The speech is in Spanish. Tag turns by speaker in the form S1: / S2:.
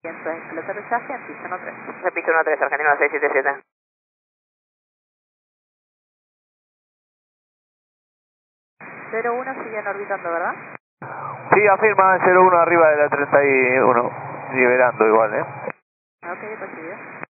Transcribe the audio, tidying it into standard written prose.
S1: Viento en el aterrizaje en pista 13.
S2: Repito 13, Argentina 677.
S1: 01 siguen orbitando, ¿verdad?
S3: Sí, afirma 01 arriba de la 31, liberando igual,
S1: Ok, recibido.